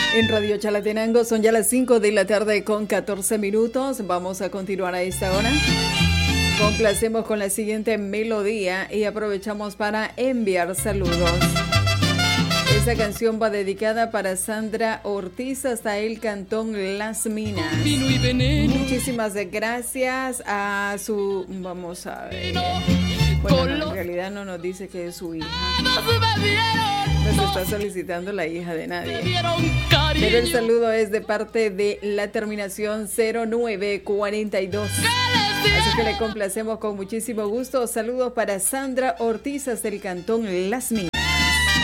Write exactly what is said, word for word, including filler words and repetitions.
En Radio Chalatenango son ya las cinco de la tarde con catorce minutos. Vamos a continuar a esta hora. Complacemos con la siguiente melodía y aprovechamos para enviar saludos. Esta canción va dedicada para Sandra Ortiz hasta el cantón Las Minas. Muchísimas gracias a su... Vamos a ver... Bueno, no, en realidad no nos dice que es su hija. Nos está solicitando la hija de nadie. Pero el saludo es de parte de la terminación cero nueve cuarenta y dos. Así que le complacemos con muchísimo gusto. Saludos para Sandra Ortiz hasta el cantón Las Minas.